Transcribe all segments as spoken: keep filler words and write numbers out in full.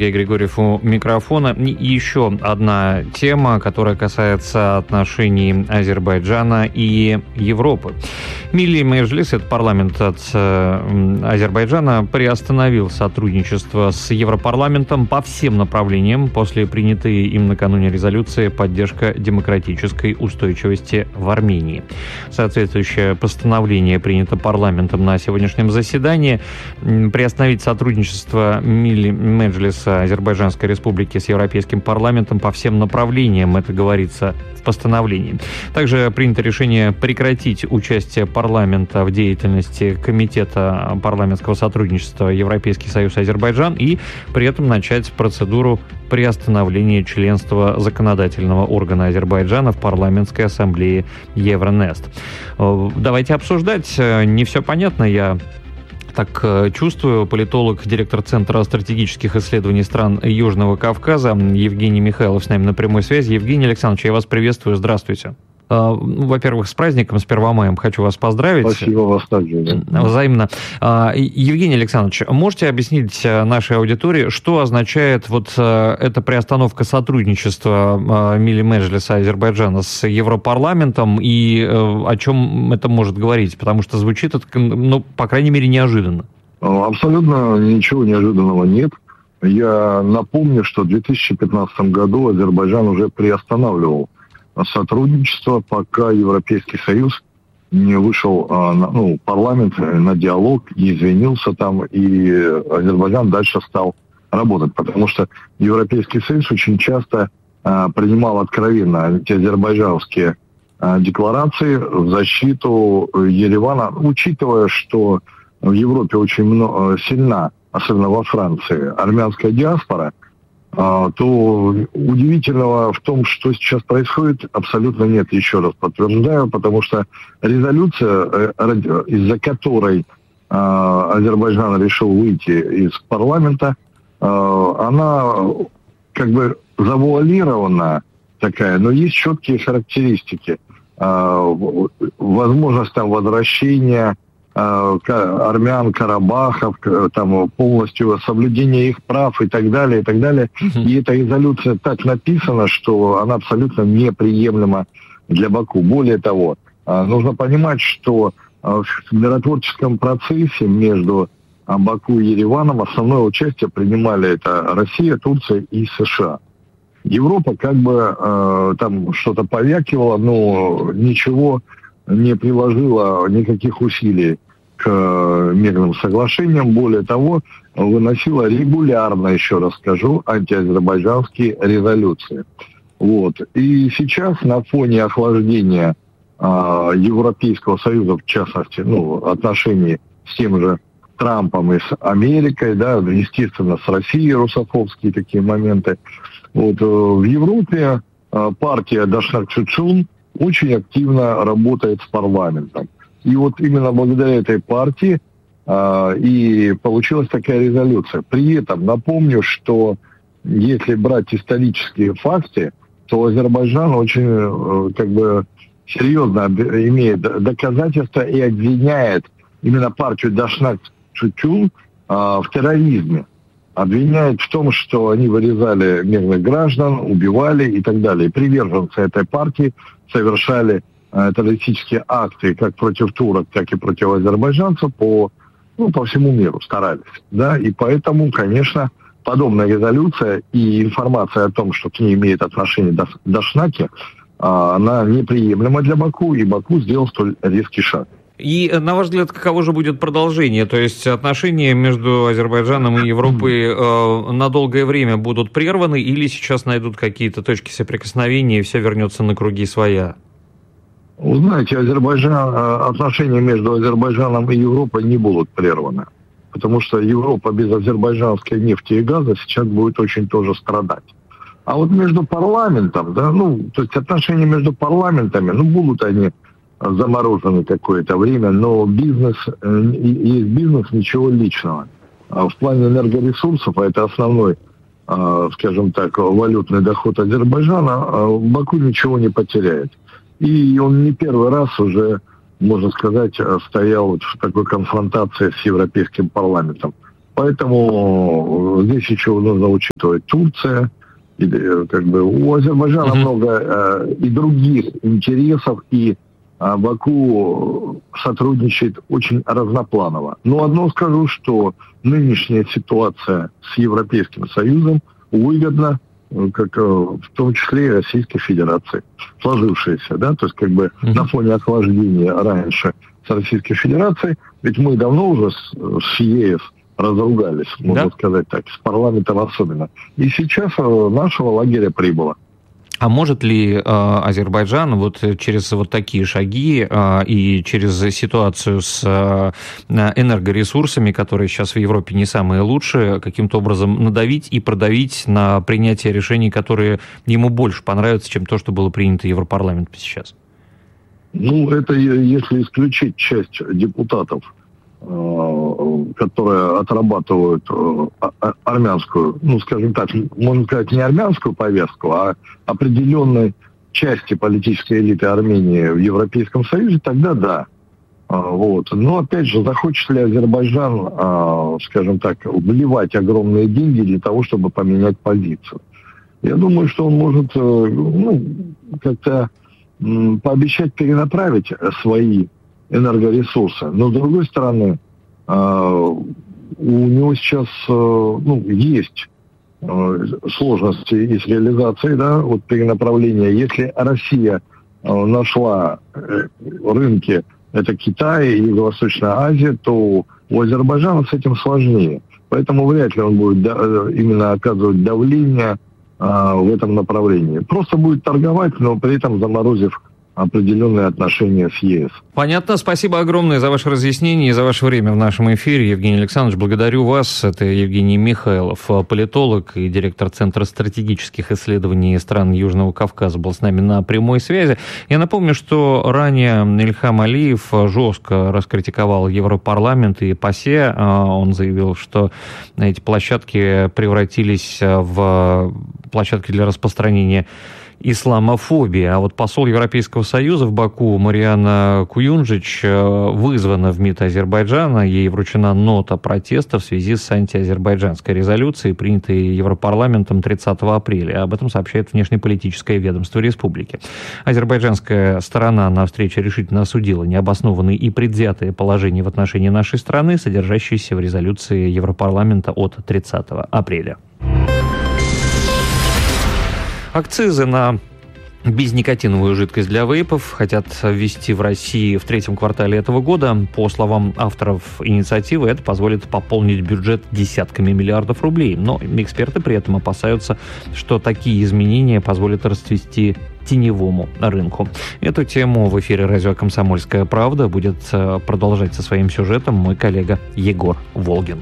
Сергей Григорьев у микрофона. И еще одна тема, которая касается отношений Азербайджана и Европы. Милли Меджлис, это парламент от Азербайджана, приостановил сотрудничество с Европарламентом по всем направлениям после принятой им накануне резолюции «Поддержка демократической устойчивости в Армении». Соответствующее постановление принято парламентом на сегодняшнем заседании. Приостановить сотрудничество Милли Меджлиса Азербайджанской Республики с Европейским парламентом по всем направлениям, это говорится в постановлении. Также принято решение прекратить участие парламента в деятельности Комитета парламентского сотрудничества Европейский Союз Азербайджан и при этом начать процедуру приостановления членства законодательного органа Азербайджана в парламентской ассамблее Евронест. Давайте обсуждать. Не все понятно, я так чувствую. Политолог, директор Центра стратегических исследований стран Южного Кавказа Евгений Михайлов с нами на прямой связи. Евгений Александрович, я вас приветствую. Здравствуйте. Во-первых, с праздником, с Первомаем хочу вас поздравить. Спасибо, вас также. Взаимно. Евгений Александрович, можете объяснить нашей аудитории, что означает вот эта приостановка сотрудничества Милли Меджлиса Азербайджана с Европарламентом и о чем это может говорить? Потому что звучит это, ну, по крайней мере, неожиданно. Абсолютно ничего неожиданного нет. Я напомню, что в две тысячи пятнадцатом году Азербайджан уже приостанавливал сотрудничество, пока Европейский Союз не вышел, ну, парламент на диалог, не извинился там, и Азербайджан дальше стал работать, потому что Европейский Союз очень часто а, принимал откровенно антиазербайджанские а, декларации в защиту Еревана, учитывая, что в Европе очень много, сильна, особенно во Франции, армянская диаспора, то удивительного в том, что сейчас происходит, абсолютно нет. Еще раз подтверждаю, потому что резолюция, из-за которой Азербайджан решил выйти из парламента, она как бы завуалирована такая, но есть четкие характеристики. Возможность там возвращения армян, карабахов, там полностью соблюдение их прав и так далее, и так далее. Uh-huh. И эта резолюция так написана, что она абсолютно неприемлема для Баку. Более того, нужно понимать, что в миротворческом процессе между Баку и Ереваном основное участие принимали это Россия, Турция и США. Европа как бы э, там что-то повякивала, но ничего не приложила, никаких усилий к мирным соглашениям. Более того, выносила регулярно, еще раз скажу, антиазербайджанские резолюции. Вот. И сейчас на фоне охлаждения э, Европейского Союза, в частности, ну, отношений с тем же Трампом и с Америкой, да, естественно, с Россией, русофобские такие моменты, вот, э, в Европе э, партия Дашнак Чучун очень активно работает с парламентом. И вот именно благодаря этой партии э, и получилась такая резолюция. При этом напомню, что если брать исторические факты, то Азербайджан очень э, как бы серьезно имеет доказательства и обвиняет именно партию Дашнак Чучун э, в терроризме. Обвиняет в том, что они вырезали мирных граждан, убивали и так далее. И приверженцы этой партии совершали э, террористические акты как против турок, так и против азербайджанцев по, ну, по всему миру старались. Да? И поэтому, конечно, подобная резолюция и информация о том, что к ней имеет отношение Дашнаки, э, она неприемлема для Баку, и Баку сделал столь резкий шаг. И, на ваш взгляд, каково же будет продолжение? То есть отношения между Азербайджаном и Европой э, на долгое время будут прерваны или сейчас найдут какие-то точки соприкосновения и все вернется на круги своя? Вы знаете, Азербайджан, отношения между Азербайджаном и Европой не будут прерваны. Потому что Европа без азербайджанской нефти и газа сейчас будет очень тоже страдать. А вот между парламентом, да, ну, то есть отношения между парламентами, ну, будут они заморожены какое-то время, но бизнес, есть бизнес, ничего личного. В плане энергоресурсов, а это основной, скажем так, валютный доход Азербайджана, Баку ничего не потеряет. И он не первый раз уже, можно сказать, стоял в такой конфронтации с Европейским парламентом. Поэтому здесь еще нужно учитывать Турция. И, как бы, у Азербайджана mm-hmm. много э, и других интересов, и э, Баку сотрудничает очень разнопланово. Но одно скажу, что нынешняя ситуация с Европейским Союзом выгодна, как, в том числе и Российской Федерации, сложившаяся, да, то есть как бы mm-hmm. на фоне охлаждения раньше с Российской Федерацией, ведь мы давно уже с, с ЕС разругались, можно да? сказать так, с парламентом особенно. И сейчас нашего лагеря прибыло. А может ли э, Азербайджан вот через вот такие шаги э, и через ситуацию с э, энергоресурсами, которые сейчас в Европе не самые лучшие, каким-то образом надавить и продавить на принятие решений, которые ему больше понравятся, чем то, что было принято Европарламентом сейчас? Ну, это если исключить часть депутатов, которые отрабатывают армянскую, ну, скажем так, можно сказать, не армянскую повестку, а определенной части политической элиты Армении в Европейском Союзе, тогда да. Вот. Но, опять же, захочет ли Азербайджан, скажем так, вливать огромные деньги для того, чтобы поменять позицию? Я думаю, что он может, ну, как-то пообещать перенаправить свои энергоресурсы. Но, с другой стороны, у него сейчас, ну, есть сложности и с реализацией, да, вот перенаправления. Если Россия нашла рынки, это Китай и Юго-Восточная Азия, то у Азербайджана с этим сложнее. Поэтому вряд ли он будет именно оказывать давление в этом направлении. Просто будет торговать, но при этом заморозив определенные отношения с ЕС. Понятно. Спасибо огромное за ваше разъяснение и за ваше время в нашем эфире. Евгений Александрович, благодарю вас. Это Евгений Михайлов, политолог и директор Центра стратегических исследований стран Южного Кавказа, был с нами на прямой связи. Я напомню, что ранее Ильхам Алиев жестко раскритиковал Европарламент и ПАСЕ. Он заявил, что эти площадки превратились в площадки для распространения исламофобии. А вот посол Европейского Союза в Баку Мариана Куюнджич вызвана в МИД Азербайджана. Ей вручена нота протеста в связи с антиазербайджанской резолюцией, принятой Европарламентом тридцатого апреля. Об этом сообщает внешнеполитическое ведомство республики. Азербайджанская сторона на встрече решительно осудила необоснованные и предвзятые положения в отношении нашей страны, содержащиеся в резолюции Европарламента от тридцатого апреля. Акцизы на безникотиновую жидкость для вейпов хотят ввести в России в третьем квартале этого года. По словам авторов инициативы, это позволит пополнить бюджет десятками миллиардов рублей. Но эксперты при этом опасаются, что такие изменения позволят расцвести теневому рынку. Эту тему в эфире радио «Комсомольская правда» будет продолжать со своим сюжетом мой коллега Егор Волгин.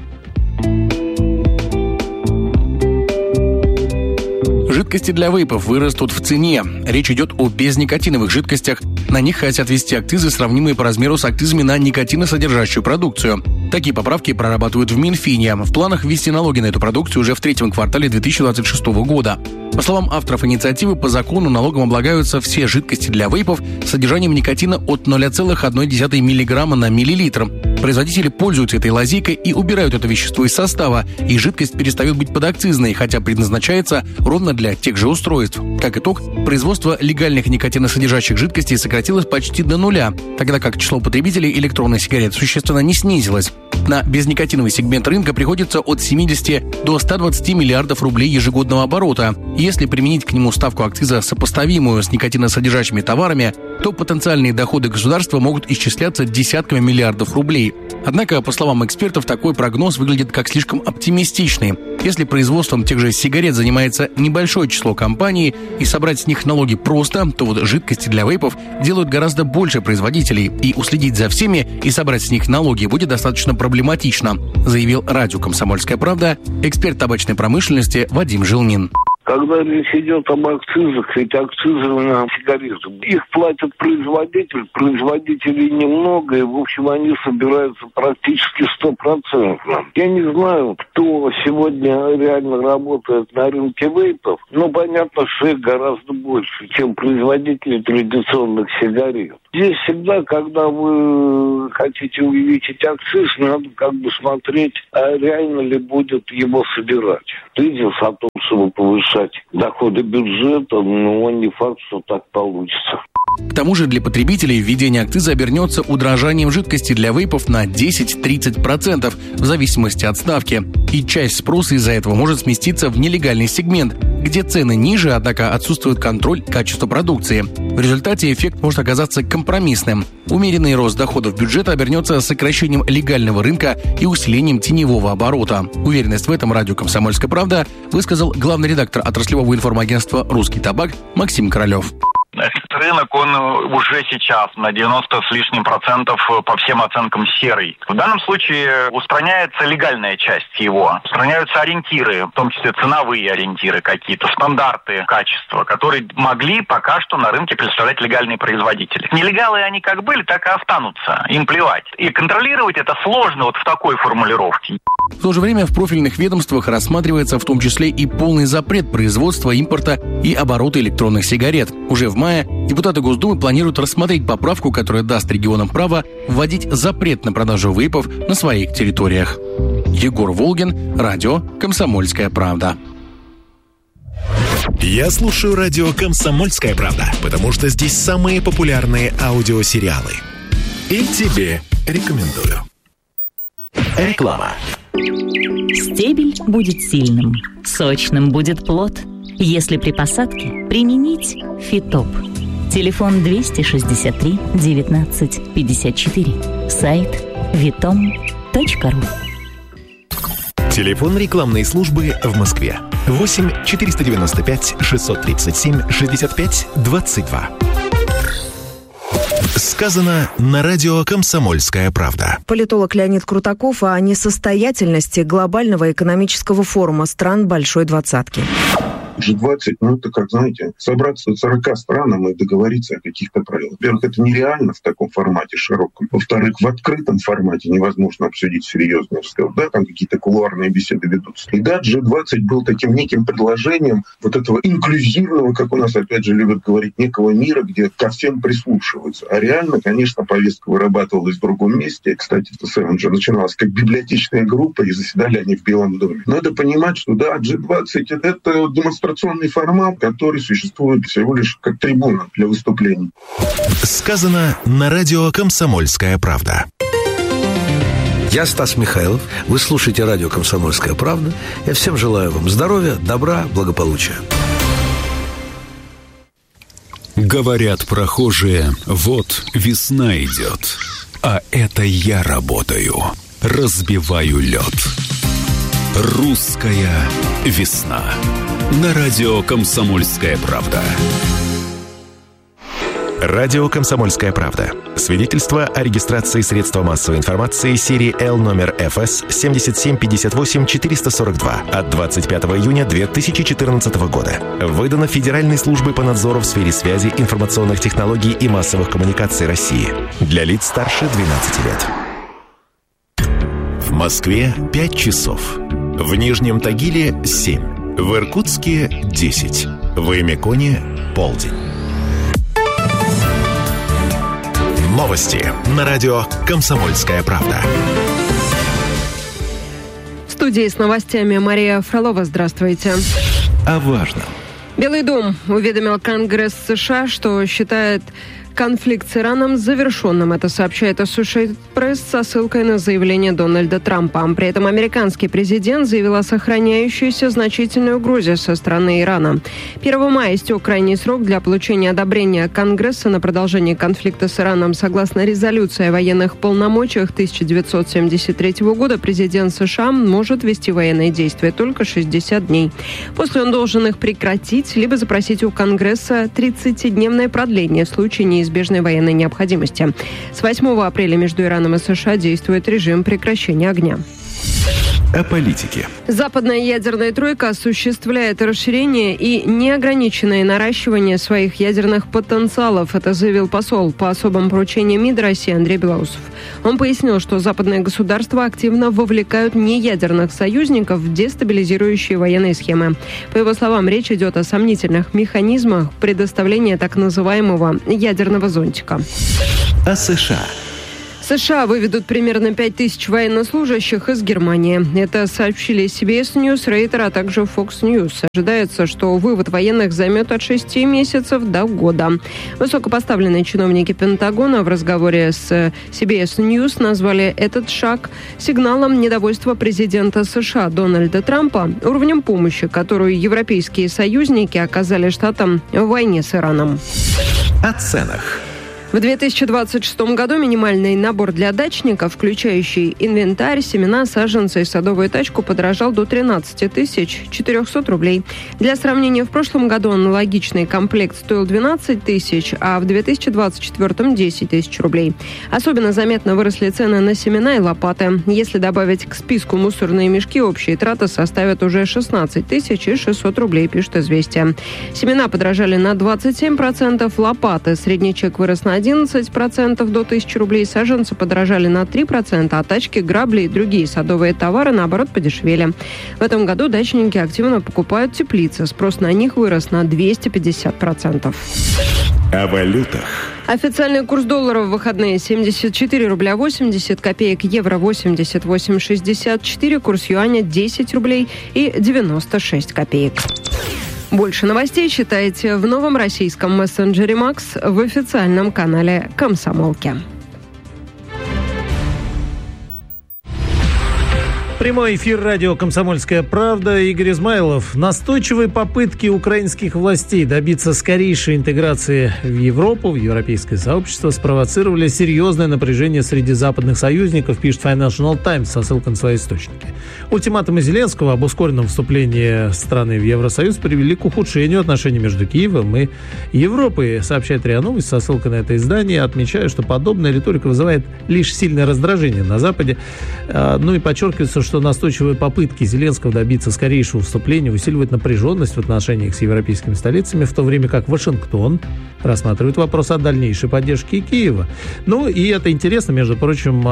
Жидкости для вейпов вырастут в цене. Речь идет о безникотиновых жидкостях. На них хотят ввести акцизы, сравнимые по размеру с акцизами на никотиносодержащую продукцию. Такие поправки прорабатывают в Минфине. В планах ввести налоги на эту продукцию уже в третьем квартале две тысячи двадцать шестого года. По словам авторов инициативы, по закону налогом облагаются все жидкости для вейпов с содержанием никотина от ноль целых одна десятая миллиграмма на миллилитр. Производители пользуются этой лазейкой и убирают это вещество из состава, и жидкость перестает быть подакцизной, хотя предназначается ровно для тех же устройств. Как итог, производство легальных никотиносодержащих жидкостей сократилось почти до нуля, тогда как число потребителей электронных сигарет существенно не снизилось. На безникотиновый сегмент рынка приходится от семидесяти до ста двадцати миллиардов рублей ежегодного оборота. Если применить к нему ставку акциза, сопоставимую с никотиносодержащими товарами, то потенциальные доходы государства могут исчисляться десятками миллиардов рублей. Однако, по словам экспертов, такой прогноз выглядит как слишком оптимистичный. Если производством тех же сигарет занимается небольшое число компаний и собрать с них налоги просто, то вот жидкости для вейпов делают гораздо больше производителей, и уследить за всеми и собрать с них налоги будет достаточно проблематично, заявил радио «Комсомольская правда» эксперт табачной промышленности Вадим Жилнин. Когда речь идет об акцизах, эти акцизы на сигареты, их платят производитель, производителей немного, и, в общем, они собираются практически стопроцентно. Я не знаю, кто сегодня реально работает на рынке вейпов, но понятно, что их гораздо больше, чем производители традиционных сигарет. Здесь всегда, когда вы хотите увеличить акциз, надо как бы смотреть, а реально ли будет его собирать. Тезис о том, чтобы повышать доходы бюджета, но не факт, что так получится. К тому же для потребителей введение акциза обернется удорожанием жидкости для вейпов на десять-тридцать процентов в зависимости от ставки. И часть спроса из-за этого может сместиться в нелегальный сегмент, где цены ниже, однако отсутствует контроль качества продукции. В результате эффект может оказаться компромиссным. Умеренный рост доходов бюджета обернется сокращением легального рынка и усилением теневого оборота. Уверенность в этом радио «Комсомольская правда» высказал главный редактор отраслевого информагентства «Русский табак» Максим Королев. Этот рынок, он уже сейчас на девяносто с лишним процентов по всем оценкам серый. В данном случае устраняется легальная часть его. Устраняются ориентиры, в том числе ценовые ориентиры какие-то, стандарты качества, которые могли пока что на рынке представлять легальные производители. Нелегалы они как были, так и останутся. Им плевать. И контролировать это сложно вот в такой формулировке. В то же время в профильных ведомствах рассматривается в том числе и полный запрет производства, импорта и оборота электронных сигарет. Уже в мае депутаты Госдумы планируют рассмотреть поправку, которая даст регионам право вводить запрет на продажу вейпов на своих территориях. Егор Волгин, радио «Комсомольская правда». Я слушаю радио «Комсомольская правда», потому что здесь самые популярные аудиосериалы. И тебе рекомендую. Реклама. Стебель будет сильным, сочным будет плод. Если при посадке применить Фитоп. Телефон двести шестьдесят три девятнадцать пятьдесят четыре. Сайт витом точка ру. Телефон рекламной службы в Москве. восемь четыреста девяносто пять шестьсот тридцать семь шестьдесят пять двадцать два. Сказано на радио «Комсомольская правда». Политолог Леонид Крутаков о несостоятельности глобального экономического форума стран Большой Двадцатки. джи двадцать, ну, это, как, знаете, собраться сорока странам и договориться о каких-то правилах. Во-первых, это нереально в таком формате широком. Во-вторых, в открытом формате невозможно обсудить серьезные разговоры. Да, там какие-то кулуарные беседы ведутся. И да, джи двадцать был таким неким предложением вот этого инклюзивного, как у нас, опять же, любят говорить, некого мира, где ко всем прислушиваются. А реально, конечно, повестка вырабатывалась в другом месте. Кстати, в тэ эс эм же начиналась как библиотечная группа, и заседали они в Белом доме. Надо понимать, что да, джи двадцать — это демонстрационный формат, который существует всего лишь как трибуна для выступлений. Сказано на радио «Комсомольская правда». Я Стас Михайлов. Вы слушаете радио «Комсомольская правда». Я всем желаю вам здоровья, добра, благополучия. Говорят прохожие, вот весна идет, а это я работаю, разбиваю лед. Русская весна. На радио «Комсомольская правда». Радио «Комсомольская правда». Свидетельство о регистрации средства массовой информации серии Л номер эф эс семь семь пять восемь четыре сорок два от двадцать пятого июня две тысячи четырнадцатого года. Выдано Федеральной службой по надзору в сфере связи, информационных технологий и массовых коммуникаций России. Для лиц старше двенадцати лет. В Москве пять часов. В Нижнем Тагиле семь. В Иркутске десять. В Эмиконе полдень. Новости на радио «Комсомольская правда». В студии с новостями Мария Фролова. Здравствуйте. О важном. Белый дом уведомил Конгресс США, что считает конфликт с Ираном завершенным. Это сообщает Associated Press со ссылкой на заявление Дональда Трампа. При этом американский президент заявил о сохраняющейся значительной угрозе со стороны Ирана. первого мая истек крайний срок для получения одобрения Конгресса на продолжение конфликта с Ираном. Согласно резолюции о военных полномочиях тысяча девятьсот семьдесят третьего года, президент США может вести военные действия только шестьдесят дней. После он должен их прекратить, либо запросить у Конгресса тридцатидневное продление в случае неизбежности неизбежной военной необходимости. С восьмого апреля между Ираном и США действует режим прекращения огня. о политике. Западная ядерная тройка осуществляет расширение и неограниченное наращивание своих ядерных потенциалов. Это заявил посол по особым поручениям МИД России Андрей Белоусов. Он пояснил, что западные государства активно вовлекают неядерных союзников в дестабилизирующие военные схемы. По его словам, речь идет о сомнительных механизмах предоставления так называемого ядерного зонтика. О США. США выведут примерно пять тысяч военнослужащих из Германии. Это сообщили си би эс News, Рейтер, а также Fox News. Ожидается, что вывод военных займет от шести месяцев до года. Высокопоставленные чиновники Пентагона в разговоре с си би эс News назвали этот шаг сигналом недовольства президента США Дональда Трампа уровнем помощи, которую европейские союзники оказали штатам в войне с Ираном. О ценах. В две тысячи двадцать шестом году минимальный набор для дачника, включающий инвентарь, семена, саженцы и садовую тачку, подорожал до тринадцать тысяч четыреста рублей. Для сравнения, в прошлом году аналогичный комплект стоил двенадцать тысяч, а в две тысячи двадцать четвёртом – десять тысяч рублей. Особенно заметно выросли цены на семена и лопаты. Если добавить к списку мусорные мешки, общие траты составят уже шестнадцать тысяч шестьсот рублей, пишет «Известия». Семена подорожали на двадцать семь процентов, лопаты средний чек вырос на одиннадцать процентов до тысячи рублей, саженцы подорожали на три процента, а тачки, грабли и другие садовые товары, наоборот, подешевели. В этом году дачники активно покупают теплицы. Спрос на них вырос на двести пятьдесят процентов. О валютах. Официальный курс доллара в выходные семьдесят четыре рубля восемьдесят копеек, евро восемьдесят восемь шестьдесят четыре, курс юаня десять рублей и девяносто шесть копеек. Больше новостей читайте в новом российском мессенджере «Макс» в официальном канале «Комсомолки». Прямой эфир радио «Комсомольская правда». Игорь Измайлов. Настойчивые попытки украинских властей добиться скорейшей интеграции в Европу, в европейское сообщество, спровоцировали серьезное напряжение среди западных союзников, пишет Financial Times со ссылкой на свои источники. Ультиматумы Зеленского об ускоренном вступлении страны в Евросоюз привели к ухудшению отношений между Киевом и Европой, сообщает РИА Новости со ссылкой на это издание, отмечая, что подобная риторика вызывает лишь сильное раздражение на Западе. Ну и подчеркивается, что что настойчивые попытки Зеленского добиться скорейшего вступления усиливают напряженность в отношениях с европейскими столицами, в то время как Вашингтон рассматривает вопрос о дальнейшей поддержке Киева. Ну и это интересно, между прочим,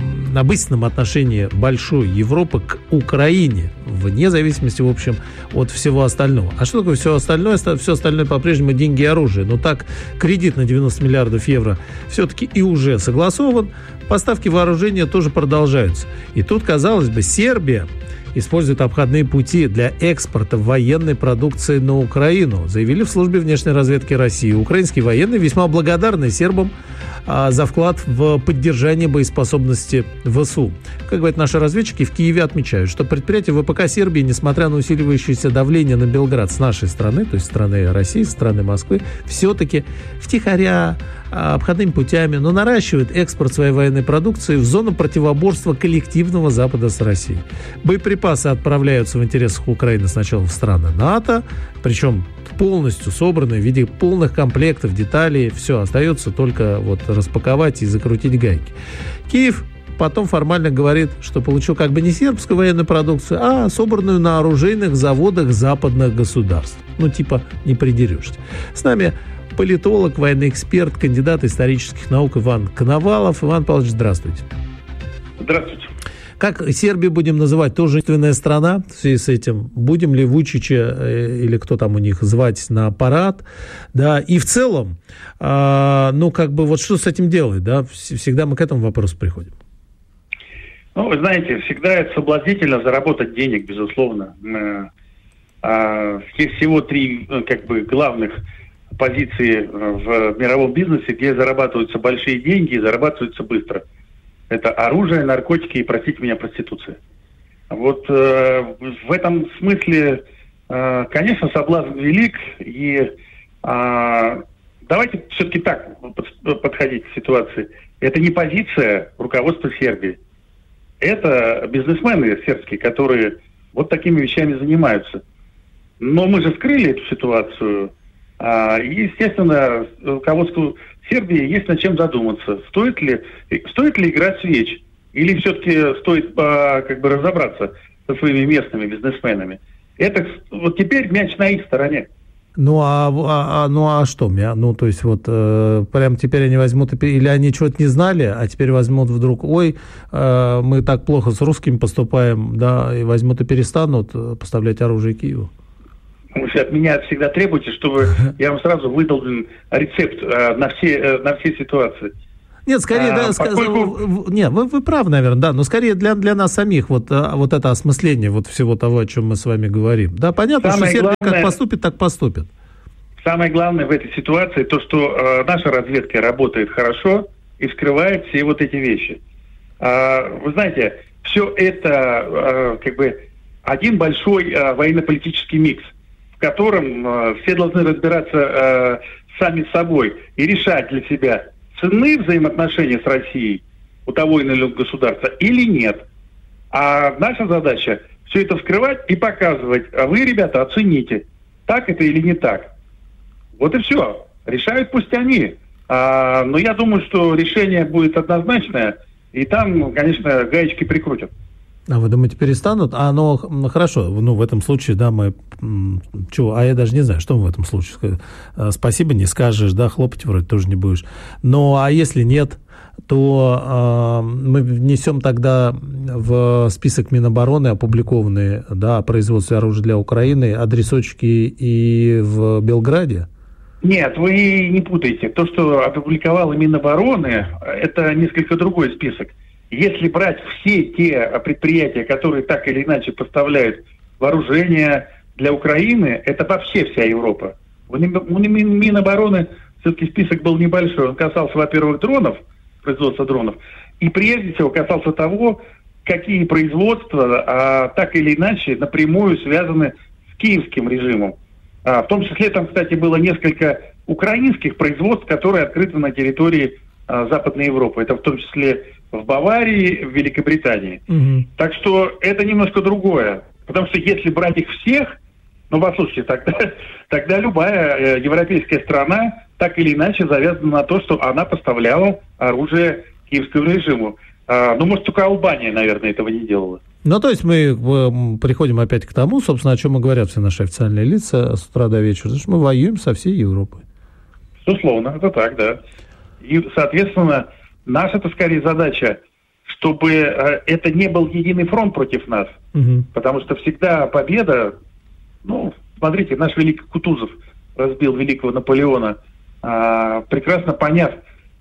об истинном отношении большой Европы к Украине, вне зависимости, в общем, от всего остального. А что такое все остальное? Все остальное по-прежнему деньги и оружие. Но так, кредит на девяносто миллиардов евро все-таки и уже согласован. Поставки вооружения тоже продолжаются. И тут, казалось бы, Сербия использует обходные пути для экспорта военной продукции на Украину, заявили в службе внешней разведки России. Украинские военные весьма благодарны сербам а, за вклад в поддержание боеспособности ВСУ. Как говорят наши разведчики, в Киеве отмечают, что предприятия ВПК Сербии, несмотря на усиливающееся давление на Белград с нашей стороны, то есть страны России, страны Москвы, все-таки втихаря, обходными путями, но наращивает экспорт своей военной продукции в зону противоборства коллективного Запада с Россией. Боеприпасы отправляются в интересах Украины сначала в страны НАТО, причем полностью собранные в виде полных комплектов, деталей. Все, остается только вот распаковать и закрутить гайки. Киев потом формально говорит, что получил как бы не сербскую военную продукцию, а собранную на оружейных заводах западных государств. Ну, типа, не придерешься. С нами политолог, военный эксперт, кандидат исторических наук Иван Коновалов. Иван Павлович, здравствуйте. Здравствуйте. Как Сербию будем называть? Тоже единственная страна в связи с этим? Будем ли Вучича э, или кто там у них звать на парад? Да, и в целом, э, ну, как бы, вот что с этим делать? Да? Всегда мы к этому вопросу приходим. Ну, вы знаете, всегда это соблазнительно заработать денег, безусловно. Есть всего три, как бы, главных позиции в мировом бизнесе, где зарабатываются большие деньги и зарабатываются быстро. Это оружие, наркотики и, простите меня, проституция. Вот э, в этом смысле, э, конечно, соблазн велик. И э, давайте все-таки так подходить к ситуации. Это не позиция руководства Сербии. Это бизнесмены сербские, которые вот такими вещами занимаются. Но мы же скрыли эту ситуацию. И, естественно, руководству Сербии есть над чем задуматься. Стоит ли, стоит ли играть свеч? Или все-таки стоит как бы разобраться, со своими местными бизнесменами. Это вот теперь мяч на их стороне. Ну а, а, ну а что? Ну то есть вот э, прям теперь они возьмут, или они чего-то не знали, а теперь возьмут вдруг, ой, э, мы так плохо с русскими поступаем, да, и возьмут и перестанут поставлять оружие Киеву. Вы от меня всегда требуете, чтобы я вам сразу выдал рецепт э, на все э, на все ситуации. Нет, скорее, а, да, поскольку... нет, вы, вы правы, наверное, да, но скорее для, для нас самих вот, вот это осмысление вот всего того, о чем мы с вами говорим. Да, понятно, самое что Сербия главное, как поступит, так поступит. Самое главное в этой ситуации то, что э, наша разведка работает хорошо и вскрывает все вот эти вещи. Э, вы знаете, все это э, как бы один большой э, военно-политический микс, в котором э, все должны разбираться э, сами с собой и решать для себя, ценны взаимоотношения с Россией у того или иного государства или нет. А наша задача все это вскрывать и показывать. А вы, ребята, оцените, так это или не так. Вот и все. Решают пусть они. А, но я думаю, что решение будет однозначное. И там, конечно, гаечки прикрутят. А вы думаете, перестанут? А, ну, хорошо, ну, в этом случае, да, мы... Чего? А я даже не знаю, что мы в этом случае. Спасибо не скажешь, да, хлопать вроде тоже не будешь. Но, а если нет, то э, мы внесем тогда в список Минобороны опубликованные, да, о производстве оружия для Украины адресочки и в Белграде? Нет, вы не путайте. То, что опубликовала Минобороны, это несколько другой список. Если брать все те предприятия, которые так или иначе поставляют вооружение для Украины, это вообще вся Европа. У Минобороны все-таки список был небольшой. Он касался, во-первых, дронов, производства дронов, и прежде всего касался того, какие производства а, так или иначе напрямую связаны с киевским режимом. А, в том числе там, кстати, было несколько украинских производств, которые открыты на территории а, Западной Европы. Это в том числе в Баварии, в Великобритании. Угу. Так что это немножко другое. Потому что если брать их всех, ну, послушайте, тогда, тогда любая э, европейская страна так или иначе завязана на то, что она поставляла оружие киевскому режиму. А, ну, может, только Албания, наверное, этого не делала. Ну, то есть мы э, приходим опять к тому, собственно, о чем и говорят все наши официальные лица с утра до вечера, что мы воюем со всей Европой. Безусловно, это так, да. И, соответственно, наша-то скорее задача, чтобы э, это не был единый фронт против нас. Угу. Потому что всегда победа, ну, смотрите, наш великий Кутузов разбил великого Наполеона, э, прекрасно поняв,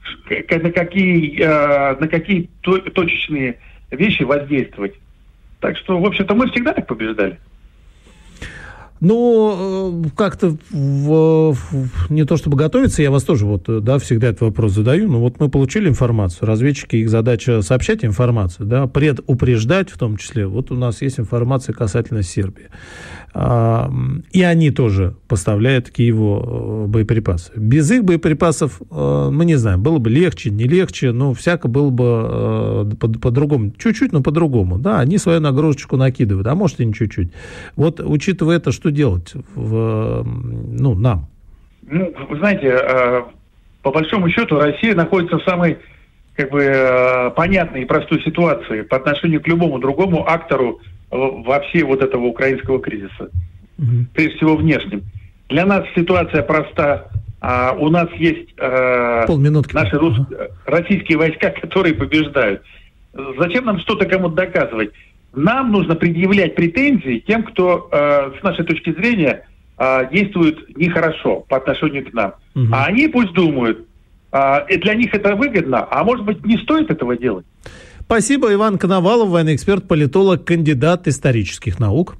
на какие, э, на какие точечные вещи воздействовать. Так что, в общем-то, мы всегда так побеждали. Ну, как-то в, в, не то чтобы готовиться, я вас тоже вот, да, всегда этот вопрос задаю, но вот мы получили информацию, разведчики, их задача сообщать информацию, да, предупреждать в том числе. Вот у нас есть информация касательно Сербии. А, и они тоже поставляют Киеву боеприпасы. Без их боеприпасов, мы не знаем, было бы легче, не легче, но всяко было бы по- по-другому, чуть-чуть, но по-другому, да, они свою нагрузочку накидывают, а может и не чуть-чуть. Вот, учитывая это, что делать в, ну, нам? Ну, вы знаете, по большому счету Россия находится в самой, как бы, понятной и простой ситуации по отношению к любому другому актору во всей вот этого украинского кризиса. Mm-hmm. Прежде всего внешним. Для нас ситуация проста. А у нас есть а, наши рус... uh-huh. российские войска, которые побеждают. Зачем нам что-то кому-то доказывать? Нам нужно предъявлять претензии тем, кто, э, с нашей точки зрения, э, действует нехорошо по отношению к нам. Угу. А они пусть думают, э, для них это выгодно, а может быть, не стоит этого делать. Спасибо. Иван Коновалов, военный эксперт, политолог, кандидат исторических наук.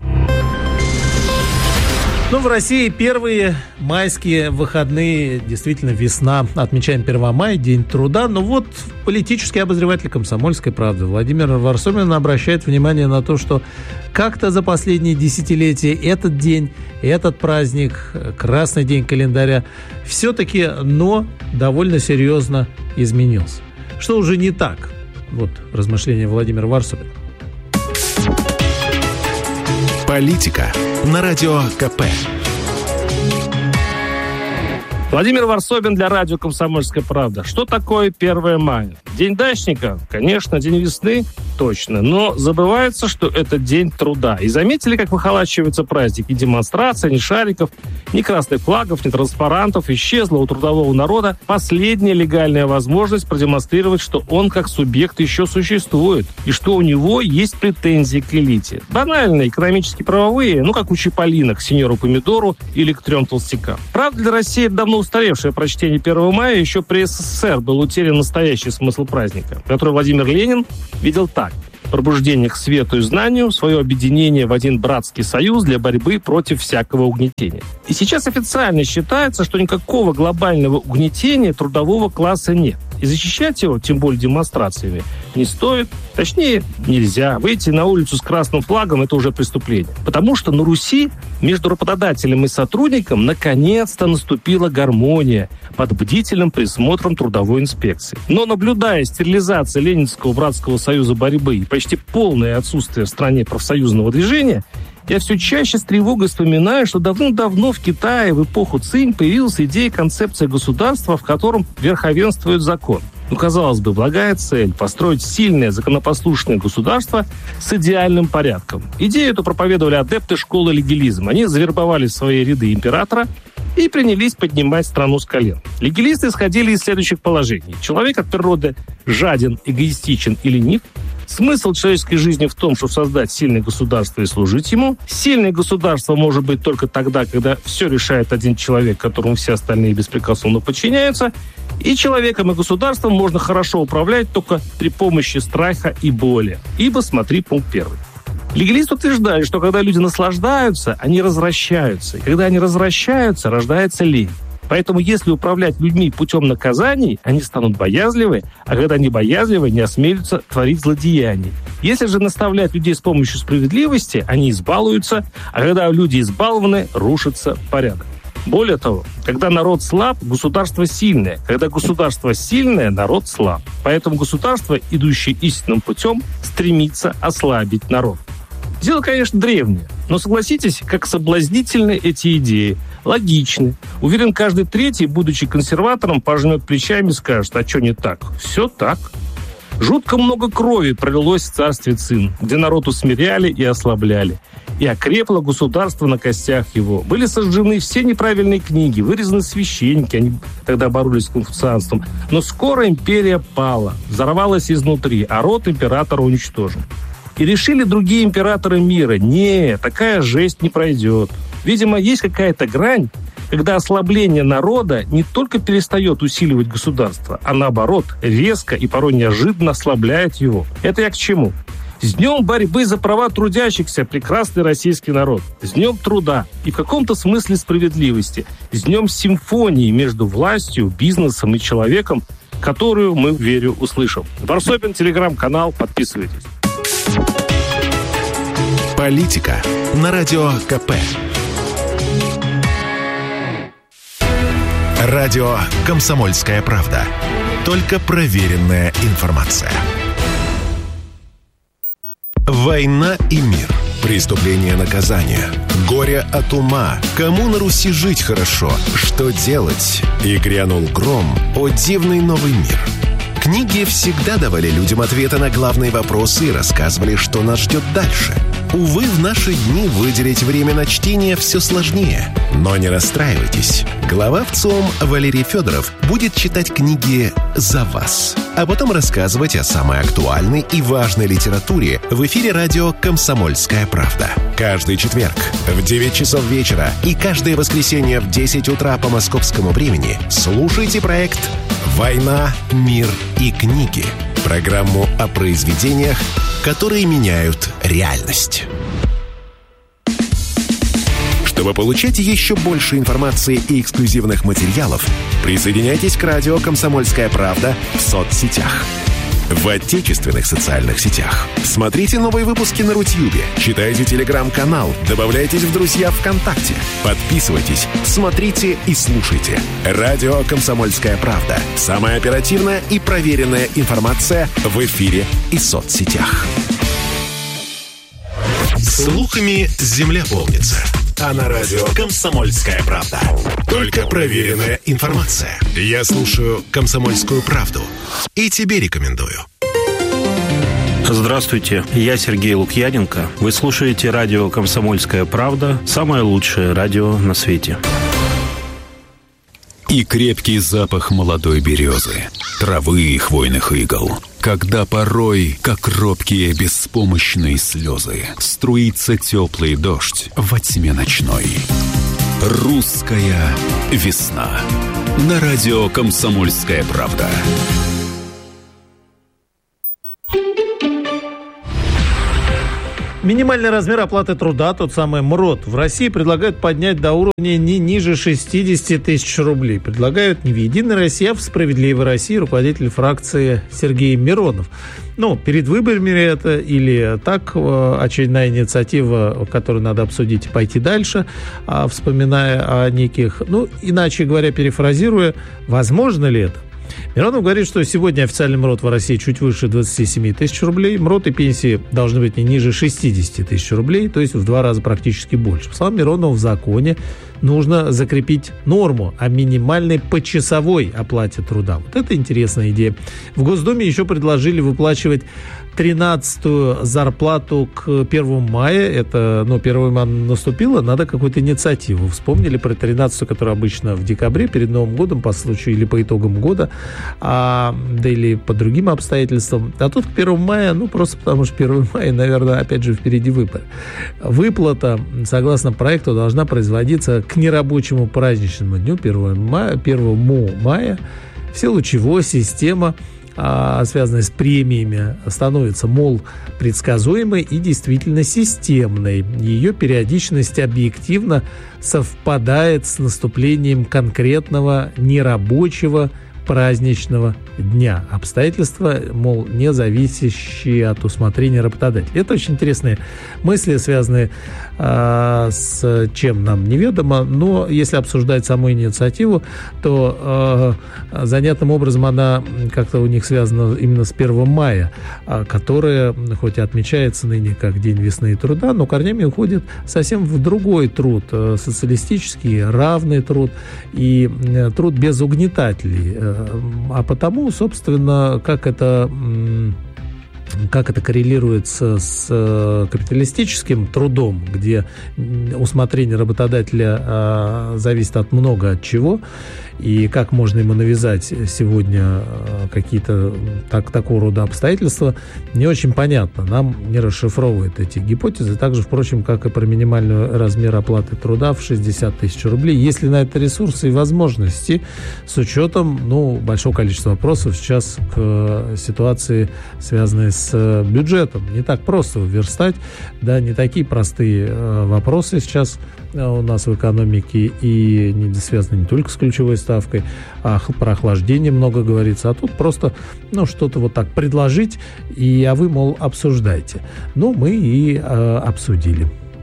Ну, в России первые майские выходные, действительно весна. Отмечаем первое мая, День труда. Но вот политический обозреватель «Комсомольской правды» Владимир Варсобин обращает внимание на то, что как-то за последние десятилетия этот день, этот праздник, красный день календаря, все-таки, но довольно серьезно изменился. Что уже не так? Вот размышления Владимира Варсобина. Политика на радио КП. Владимир Варсобин для радио «Комсомольская правда». Что такое первое мая? День дачника? Конечно. День весны? точно, но забывается, что это день труда. И заметили, как выхолачиваются праздники? Демонстрации, ни шариков, ни красных флагов, ни транспарантов. Исчезла у трудового народа последняя легальная возможность продемонстрировать, что он как субъект еще существует, и что у него есть претензии к элите. Банальные, экономически правовые, ну как у Чиполлино к сеньору Помидору или к трем толстякам. Правда, для России это давно устаревшее прочтение первого мая. Еще при СССР был утерян настоящий смысл праздника, который Владимир Ленин видел так: пробуждение к свету и знанию, свое объединение в один братский союз для борьбы против всякого угнетения. И сейчас официально считается, что никакого глобального угнетения трудового класса нет. И защищать его, тем более демонстрациями, не стоит. Точнее, нельзя. Выйти на улицу с красным флагом – это уже преступление. Потому что на Руси между работодателем и сотрудником наконец-то наступила гармония под бдительным присмотром трудовой инспекции. Но наблюдая стерилизацию Ленинского братского союза борьбы и почти полное отсутствие в стране профсоюзного движения, я все чаще с тревогой вспоминаю, что давным-давно в Китае в эпоху Цинь появилась идея концепции государства, в котором верховенствует закон. Ну, казалось бы, благая цель – построить сильное законопослушное государство с идеальным порядком. Идею эту проповедовали адепты школы легилизма. Они завербовали в свои ряды императора и принялись поднимать страну с колен. Легилисты исходили из следующих положений. Человек от природы жаден, эгоистичен и ленив. Смысл человеческой жизни в том, чтобы создать сильное государство и служить ему. Сильное государство может быть только тогда, когда все решает один человек, которому все остальные беспрекословно подчиняются. И человеком и государством можно хорошо управлять только при помощи страха и боли. Ибо смотри пункт первый. Легалисты утверждали, что когда люди наслаждаются, они развращаются. И когда они развращаются, рождается лень. Поэтому если управлять людьми путем наказаний, они станут боязливы, а когда они боязливы, не осмелятся творить злодеяний. Если же наставлять людей с помощью справедливости, они избалуются, а когда люди избалованы, рушится порядок. Более того, когда народ слаб, государство сильное. Когда государство сильное, народ слаб. Поэтому государство, идущее истинным путем, стремится ослабить народ. Дело, конечно, древнее, но согласитесь, как соблазнительны эти идеи. Логичны. Уверен, каждый третий, будучи консерватором, пожмет плечами и скажет: а что не так? Все так. Жутко много крови пролилось в царстве Цин, где народ усмиряли и ослабляли. И окрепло государство на костях его. Были сожжены все неправильные книги, вырезаны священники, они тогда боролись с конфуцианством. Но скоро империя пала, взорвалась изнутри, а род императора уничтожен. И решили другие императоры мира: не, такая жесть не пройдет. Видимо, есть какая-то грань, когда ослабление народа не только перестает усиливать государство, а наоборот, резко и порой неожиданно ослабляет его. Это я к чему? С днем борьбы за права трудящихся, прекрасный российский народ. С днем труда и в каком-то смысле справедливости. С днем симфонии между властью, бизнесом и человеком, которую мы, верю, услышим. Варсобин, телеграм-канал, подписывайтесь. Политика на радио КП. Радио «Комсомольская правда». Только проверенная информация. «Война и мир». Преступление, наказание. Горе от ума. Кому на Руси жить хорошо? Что делать? И грянул гром. О дивный новый мир. Книги всегда давали людям ответы на главные вопросы и рассказывали, что нас ждет дальше. Увы, в наши дни выделить время на чтение все сложнее. Но не расстраивайтесь. Глава ВЦИОМ Валерий Федоров будет читать книги за вас, а потом рассказывать о самой актуальной и важной литературе в эфире радио «Комсомольская правда». Каждый четверг в девять часов вечера и каждое воскресенье в десять утра по московскому времени слушайте проект «Война, мир и книги». Программу о произведениях, которые меняют реальность. Чтобы получать еще больше информации и эксклюзивных материалов, присоединяйтесь к радио «Комсомольская правда» в соцсетях. В отечественных социальных сетях. Смотрите новые выпуски на Рутьюбе, читайте телеграм-канал, добавляйтесь в друзья ВКонтакте, подписывайтесь, смотрите и слушайте. Радио «Комсомольская правда». Самая оперативная и проверенная информация в эфире и соцсетях. Слухами земля полнится. А на радио «Комсомольская правда» только проверенная информация. Я слушаю «Комсомольскую правду» и тебе рекомендую. Здравствуйте, я Сергей Лукьяненко. Вы слушаете радио «Комсомольская правда», самое лучшее радио на свете. И крепкий запах молодой березы, травы и хвойных игл. Когда порой, как робкие беспомощные слезы, струится теплый дождь во тьме ночной. Русская весна. На радио «Комсомольская правда». Минимальный размер оплаты труда, тот самый МРОТ, в России предлагают поднять до уровня не ниже шестьдесят тысяч рублей. Предлагают не в «Единой России», а в «Справедливой России» руководитель фракции Сергей Миронов. Ну, перед выборами это или так, очередная инициатива, которую надо обсудить и пойти дальше, вспоминая о неких, ну, иначе говоря, перефразируя, возможно ли это? Миронов говорит, что сегодня официальный МРОТ в России чуть выше двадцати семи тысяч рублей. МРОТ и пенсии должны быть не ниже шестидесяти тысяч рублей, то есть в два раза практически больше. По словам Миронова, в законе нужно закрепить норму о минимальной почасовой оплате труда. Вот это интересная идея. В Госдуме еще предложили выплачивать тринадцатую зарплату к первому мая. Это, ну, первое мая наступило, надо какую-то инициативу. Вспомнили про тринадцатую, которая обычно в декабре, перед Новым годом, по случаю или по итогам года, а, да или по другим обстоятельствам. А тут к первому мая, ну, просто потому что первого мая, наверное, опять же, впереди выборы. Выплата, согласно проекту, должна производиться к нерабочему праздничному дню первого мая, первому мая, в силу чего система, связанная с премиями, становится, мол, предсказуемой и действительно системной. Ее периодичность объективно совпадает с наступлением конкретного нерабочего праздничного дня. Обстоятельства, мол, не зависящие от усмотрения работодателя. Это очень интересные мысли, связанные э, с чем нам неведомо, но если обсуждать саму инициативу, то э, занятным образом она как-то у них связана именно с первого мая, э, которое, хоть и отмечается ныне как День весны и труда, но корнями уходит совсем в другой труд, э, социалистический, равный труд и э, труд без угнетателей. Э, а потому, собственно, как это, как это коррелируется с капиталистическим трудом, где усмотрение работодателя зависит от много от чего, и как можно ему навязать сегодня какие-то так, такого рода обстоятельства, не очень понятно. Нам не расшифровывают эти гипотезы, так же, впрочем, как и про минимальный размер оплаты труда в шестьдесят тысяч рублей. Есть ли на это ресурсы и возможности, с учетом, ну, большого количества вопросов сейчас к ситуации, связанной с бюджетом. Не так просто верстать, да, не такие простые вопросы сейчас у нас в экономике, и не связаны не только с ключевой ставкой, а про охлаждение много говорится, а тут просто, ну, что-то вот так предложить, и, а вы, мол, обсуждайте. Ну, мы и э, обсудили.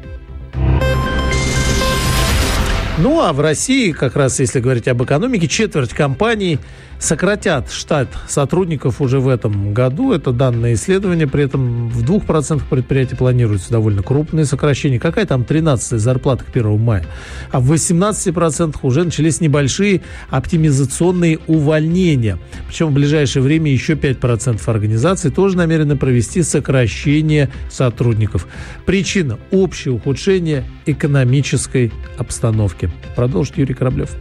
Ну, а в России, как раз если говорить об экономике, четверть компаний сократят штат сотрудников уже в этом году. Это данные исследования. При этом в двух процентах предприятий планируются довольно крупные сокращения. Какая там тринадцатая зарплата к первому мая? А в восемнадцати процентах уже начались небольшие оптимизационные увольнения. Причем в ближайшее время еще пять процентов организаций тоже намерены провести сокращение сотрудников. Причина – общее ухудшение экономической обстановки. Продолжит Юрий Кораблев.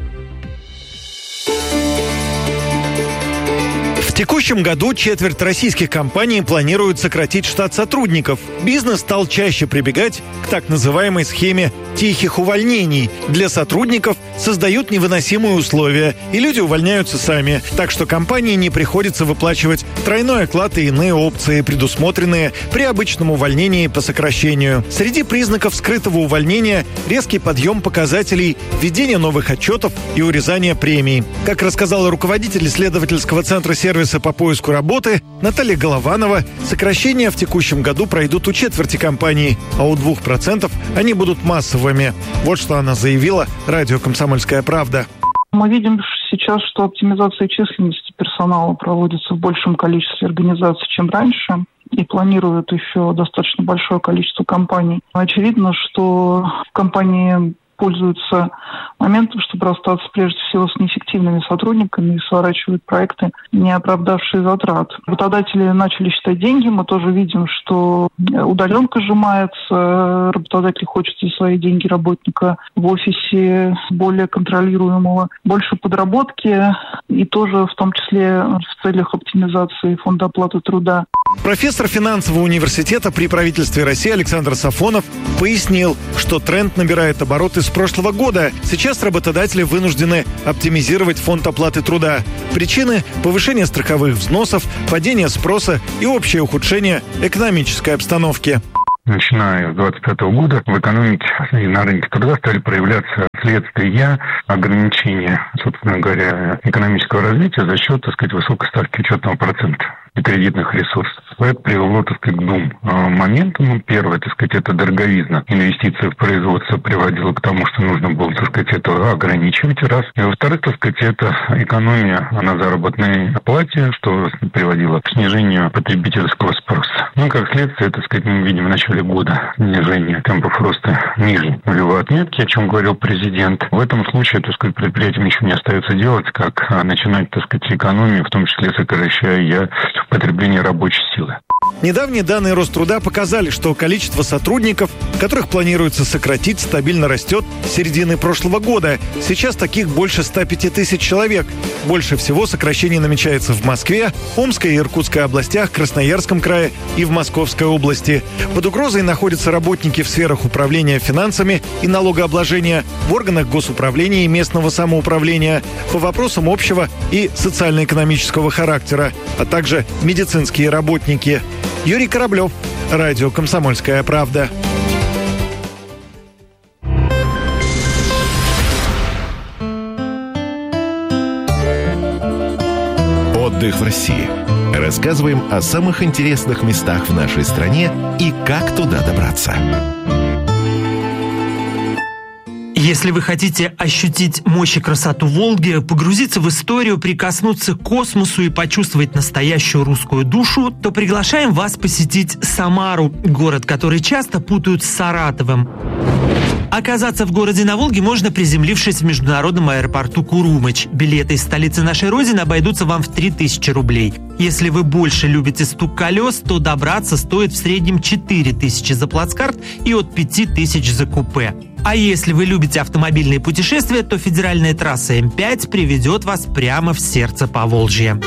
В текущем году четверть российских компаний планируют сократить штат сотрудников. Бизнес стал чаще прибегать к так называемой схеме тихих увольнений. Для сотрудников создают невыносимые условия, и люди увольняются сами. Так что компании не приходится выплачивать тройной оклад и иные опции, предусмотренные при обычном увольнении по сокращению. Среди признаков скрытого увольнения – резкий подъем показателей, введение новых отчетов и урезание премий. Как рассказала руководитель исследовательского центра сервиса по поиску работы Наталья Голованова, сокращения в текущем году пройдут у четверти компаний, а у двух процентов они будут массовыми. Вот что она заявила радио «Комсомольская правда». Мы видим сейчас, что оптимизация численности персонала проводится в большем количестве организаций, чем раньше, и планируют еще достаточно большое количество компаний. Очевидно, что компании пользуются моментом, чтобы расстаться прежде всего с неэффективными сотрудниками и сворачивают проекты, не оправдавшие затрат. Работодатели начали считать деньги. Мы тоже видим, что удаленка сжимается. Работодатель хочет за свои деньги работника в офисе более контролируемого, больше подработки и тоже в том числе в целях оптимизации фонда оплаты труда. Профессор финансового университета при правительстве России Александр Сафонов пояснил, что тренд набирает обороты с прошлого года. Сейчас работодатели вынуждены оптимизировать фонд оплаты труда. Причины – повышение страховых взносов, падение спроса и общее ухудшение экономической обстановки. Начиная с двадцать пятого года в экономике и на рынке труда стали проявляться следствия ограничения, собственно говоря, экономического развития за счет, так сказать, высокой ставки учетного процента и кредитных ресурсов. Это привело, так сказать, к двум моментам. Первое, так сказать, это дороговизна. Инвестиции в производство приводило к тому, что нужно было, так сказать, это ограничивать, раз. И во-вторых, так сказать, это экономия на заработной оплате, что приводило к снижению потребительского спроса. Ну, как следствие, так сказать, мы видим в начале года снижение темпов роста ниже нулевой отметки, о чем говорил президент. В этом случае, так сказать, предприятиям ничего не остается делать, как начинать, так сказать, экономию, в том числе сокращая потребление рабочей силы. Недавние данные Роструда показали, что количество сотрудников, которых планируется сократить, стабильно растет с середины прошлого года. Сейчас таких больше ста пяти тысяч человек. Больше всего сокращений намечается в Москве, Омской и Иркутской областях, Красноярском крае и в Московской области. Под угрозой находятся работники в сферах управления финансами и налогообложения, в органах госуправления и местного самоуправления, по вопросам общего и социально-экономического характера, а также медицинские работники. Юрий Кораблев, радио «Комсомольская правда». Отдых в России. Рассказываем о самых интересных местах в нашей стране и как туда добраться. Если вы хотите ощутить мощь и красоту Волги, погрузиться в историю, прикоснуться к космосу и почувствовать настоящую русскую душу, то приглашаем вас посетить Самару, город, который часто путают с Саратовым. Оказаться в городе на Волге можно, приземлившись в международном аэропорту Курумыч. Билеты из столицы нашей Родины обойдутся вам в три тысячи рублей. Если вы больше любите стук колес, то добраться стоит в среднем четыре тысячи за плацкарт и от пяти тысяч за купе. А если вы любите автомобильные путешествия, то федеральная трасса эм пять приведет вас прямо в сердце Поволжья.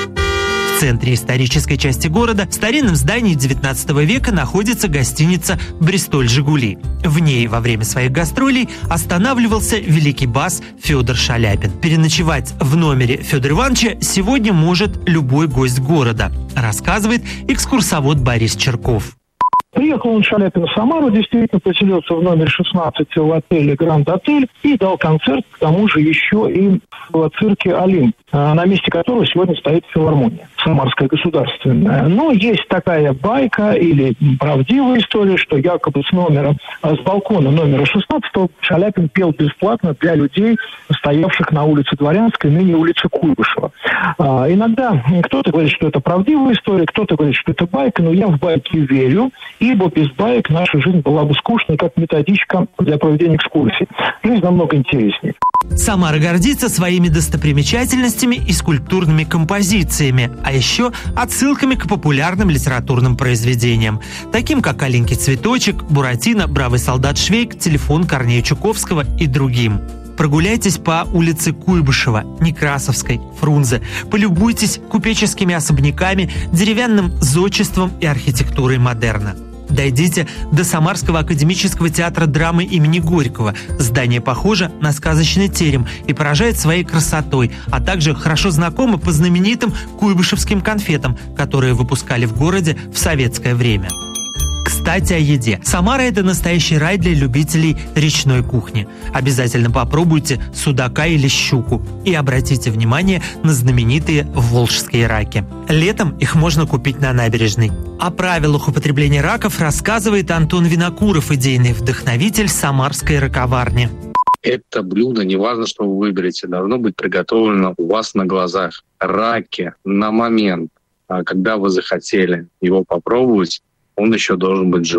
В центре исторической части города, в старинном здании девятнадцатого века, находится гостиница «Бристоль Жигули». В ней во время своих гастролей останавливался великий бас Федор Шаляпин. Переночевать в номере Федора Ивановича сегодня может любой гость города, рассказывает экскурсовод Борис Черков. Приехал он, Шаляпин, в Самару, действительно поселился в номере шестнадцать в отеле «Гранд Отель» и дал концерт, к тому же еще и в цирке «Олимп», на месте которого сегодня стоит филармония Самарская государственная. Но есть такая байка или правдивая история, что якобы с номером, с балкона номера шестнадцатого Шаляпин пел бесплатно для людей, стоявших на улице Дворянской, ныне улице Куйбышева. А, иногда кто-то говорит, что это правдивая история, кто-то говорит, что это байка, но я в байки верю, ибо без баек наша жизнь была бы скучной, как методичка для проведения экскурсий. Жизнь намного интереснее. Самара гордится своими достопримечательностями и скульптурными композициями, а еще отсылками к популярным литературным произведениям, таким как «Аленький цветочек», «Буратино», «Бравый солдат Швейк», «Телефон Корнея Чуковского» и другим. Прогуляйтесь по улице Куйбышева, Некрасовской, Фрунзе. Полюбуйтесь купеческими особняками, деревянным зодчеством и архитектурой модерна. Дойдите до Самарского академического театра драмы имени Горького. Здание похоже на сказочный терем и поражает своей красотой, а также хорошо знакомо по знаменитым куйбышевским конфетам, которые выпускали в городе в советское время. Кстати, о еде. Самара – это настоящий рай для любителей речной кухни. Обязательно попробуйте судака или щуку и обратите внимание на знаменитые волжские раки. Летом их можно купить на набережной. О правилах употребления раков рассказывает Антон Винокуров, идейный вдохновитель самарской раковарни. Это блюдо, неважно, что вы выберете, должно быть приготовлено у вас на глазах. Раки на момент, когда вы захотели его попробовать, он еще должен быть живым.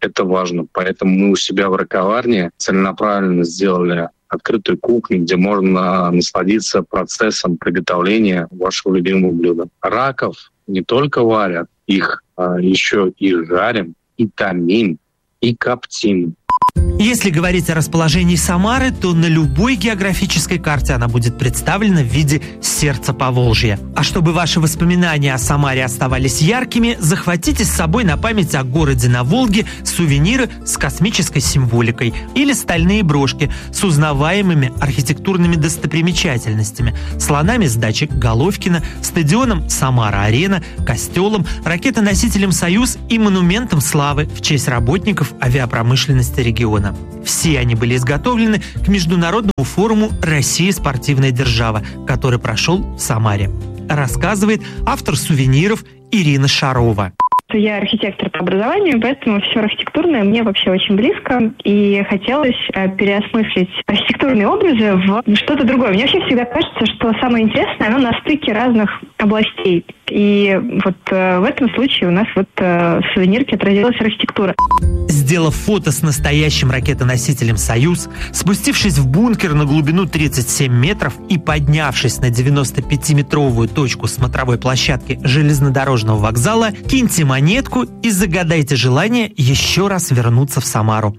Это важно. Поэтому мы у себя в раковарне целенаправленно сделали открытую кухню, где можно насладиться процессом приготовления вашего любимого блюда. Раков не только варят, их а, еще и жарим, и томим, и коптим. Если говорить о расположении Самары, то на любой географической карте она будет представлена в виде сердца Поволжья. А чтобы ваши воспоминания о Самаре оставались яркими, захватите с собой на память о городе на Волге сувениры с космической символикой или стальные брошки с узнаваемыми архитектурными достопримечательностями, слонами с дачи Головкина, стадионом Самара-Арена, костелом, ракетоносителем «Союз» и монументом славы в честь работников авиапромышленности региона. Все они были изготовлены к Международному форуму «Россия – спортивная держава», который прошел в Самаре. Рассказывает автор сувениров Ирина Шарова. Я архитектор по образованию, поэтому все архитектурное мне вообще очень близко. И хотелось переосмыслить архитектурные образы в что-то другое. Мне вообще всегда кажется, что самое интересное, оно на стыке разных областей. И вот э, в этом случае у нас вот э, в сувенирке отразилась архитектура. Сделав фото с настоящим ракетоносителем «Союз», спустившись в бункер на глубину тридцать семь метров и поднявшись на девяносто пятиметровую точку смотровой площадки железнодорожного вокзала, киньте монетку и загадайте желание еще раз вернуться в Самару.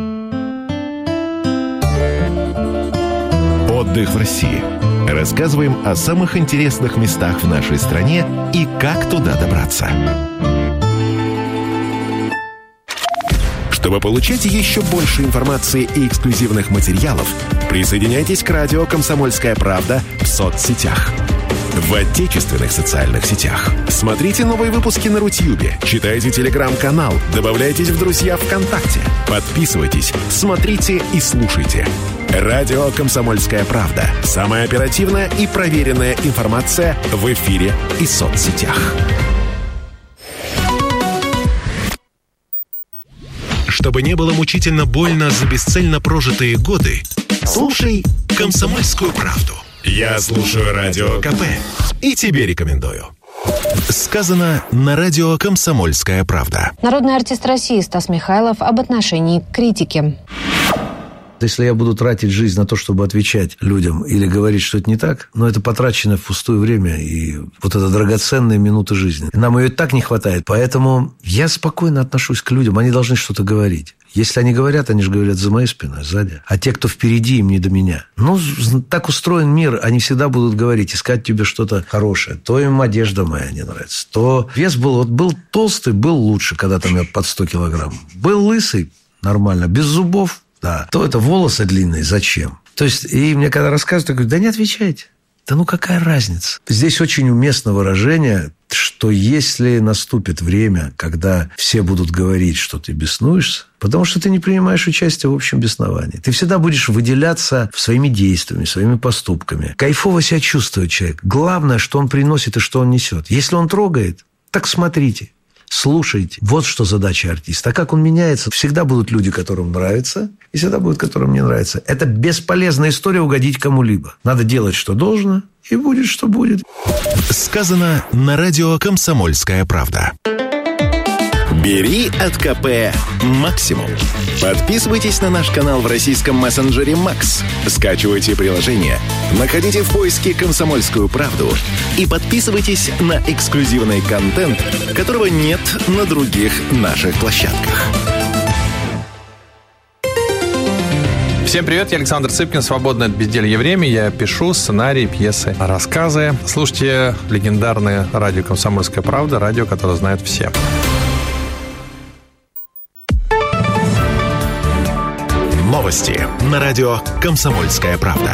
Отдых в России. Рассказываем о самых интересных местах в нашей стране и как туда добраться. Чтобы получать еще больше информации и эксклюзивных материалов, присоединяйтесь к радио «Комсомольская правда» в соцсетях. В отечественных социальных сетях. Смотрите новые выпуски на Рутьюбе, читайте телеграм-канал, добавляйтесь в друзья ВКонтакте, подписывайтесь, смотрите и слушайте. Радио «Комсомольская правда». Самая оперативная и проверенная информация в эфире и соцсетях. Чтобы не было мучительно больно за бесцельно прожитые годы, слушай «Комсомольскую правду». Я слушаю Радио КП и тебе рекомендую. Сказано на радио «Комсомольская правда». Народный артист России Стас Михайлов об отношении к критике. Если я буду тратить жизнь на то, чтобы отвечать людям или говорить, что это не так, но это потраченное впустую время и вот это драгоценные минуты жизни. Нам ее так не хватает, поэтому я спокойно отношусь к людям, они должны что-то говорить. Если они говорят, они же говорят за моей спиной, сзади. А те, кто впереди, им не до меня. Ну, так устроен мир, они всегда будут говорить, искать тебе что-то хорошее. То им одежда моя не нравится, то вес был, вот был толстый, был лучше, когда там я под сто килограмм. Был лысый, нормально, без зубов. Да, то это волосы длинные, зачем? То есть, и мне когда рассказывают, я говорю, да не отвечайте. Да ну какая разница? Здесь очень уместно выражение, что если наступит время, когда все будут говорить, что ты беснуешься, потому что ты не принимаешь участие в общем бесновании. Ты всегда будешь выделяться своими действиями, своими поступками. Кайфово себя чувствует человек. Главное, что он приносит и что он несет. Если он трогает, так смотрите. Слушайте. Вот что задача артиста. А как он меняется? Всегда будут люди, которым нравится, и всегда будут, которым не нравится. Это бесполезная история угодить кому-либо. Надо делать, что должно, и будет, что будет. Сказано на радио «Комсомольская правда». Бери от КП максимум. Подписывайтесь на наш канал в российском мессенджере Макс. Скачивайте приложение, находите в поиске «Комсомольскую правду» и подписывайтесь на эксклюзивный контент, которого нет на других наших площадках. Всем привет, я Александр Цыпкин, свободное от безделья время. Я пишу сценарии, пьесы, рассказы. Слушайте легендарное радио «Комсомольская правда», радио, которое знают все. Новости на радио «Комсомольская правда».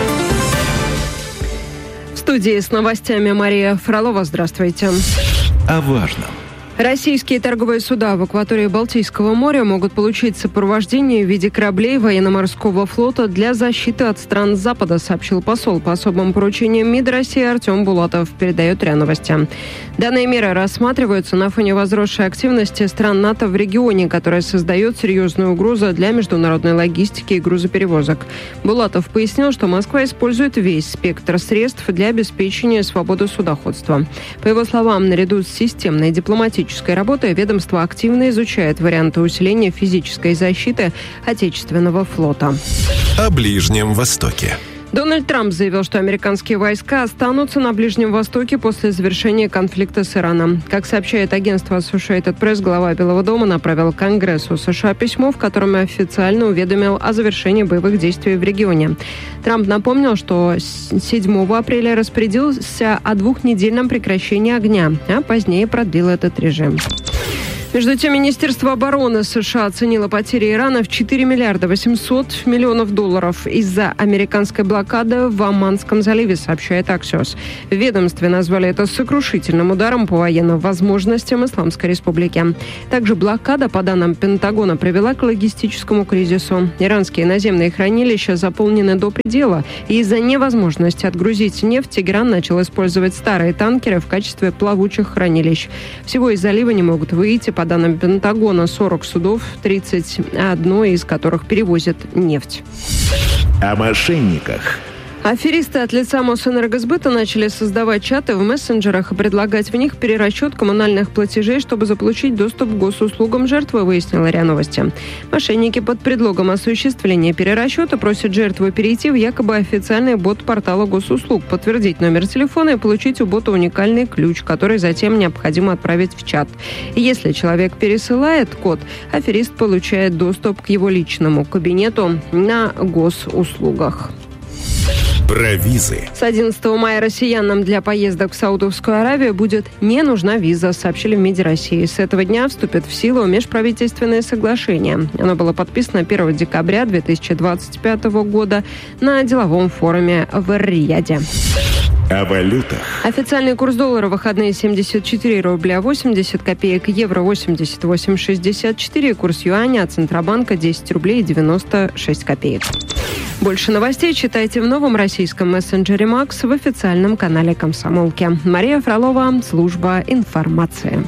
В студии с новостями Мария Фролова. Здравствуйте. О важном. Российские торговые суда в акватории Балтийского моря могут получить сопровождение в виде кораблей военно-морского флота для защиты от стран Запада, сообщил посол по особым поручениям МИД России Артем Булатов, передает РИА Новости. Данные меры рассматриваются на фоне возросшей активности стран НАТО в регионе, которая создает серьезную угрозу для международной логистики и грузоперевозок. Булатов пояснил, что Москва использует весь спектр средств для обеспечения свободы судоходства. По его словам, наряду с системной дипломатической дипломатической работы ведомство активно изучает варианты усиления физической защиты отечественного флота. О Ближнем Востоке. Дональд Трамп заявил, что американские войска останутся на Ближнем Востоке после завершения конфликта с Ираном. Как сообщает агентство Associated Press, глава Белого дома направил Конгрессу США письмо, в котором официально уведомил о завершении боевых действий в регионе. Трамп напомнил, что седьмого апреля распорядился о двухнедельном прекращении огня, а позднее продлил этот режим. Между тем, Министерство обороны США оценило потери Ирана в четыре миллиарда восемьсот миллионов долларов из-за американской блокады в Оманском заливе, сообщает Axios. В ведомстве назвали это сокрушительным ударом по военным возможностям Исламской Республики. Также блокада, по данным Пентагона, привела к логистическому кризису. Иранские наземные хранилища заполнены до предела, и из-за невозможности отгрузить нефть Тегеран начал использовать старые танкеры в качестве плавучих хранилищ. Всего из залива не могут выйти, по данным Пентагона, сорок судов, тридцать один из которых перевозят нефть. О мошенниках. Аферисты от лица Мосэнергосбыта начали создавать чаты в мессенджерах и предлагать в них перерасчет коммунальных платежей, чтобы заполучить доступ к госуслугам жертвы, выяснила РИА Новости. Мошенники под предлогом осуществления перерасчета просят жертву перейти в якобы официальный бот портала госуслуг, подтвердить номер телефона и получить у бота уникальный ключ, который затем необходимо отправить в чат. И если человек пересылает код, аферист получает доступ к его личному кабинету на госуслугах. Про визы. С одиннадцатого мая россиянам для поездок в Саудовскую Аравию будет не нужна виза, сообщили в МИДе России. С этого дня вступит в силу межправительственное соглашение. Оно было подписано первого декабря две тысячи двадцать пятого года на деловом форуме в Эр-Рияде. О валютах. Официальный курс доллара в выходные семьдесят четыре рубля восемьдесят копеек, евро восемьдесят восемь шестьдесят четыре, курс юаня от Центробанка десять рублей девяносто шесть копеек. Больше новостей читайте в новом российском мессенджере Макс в официальном канале Комсомолки. Мария Фролова, служба информации.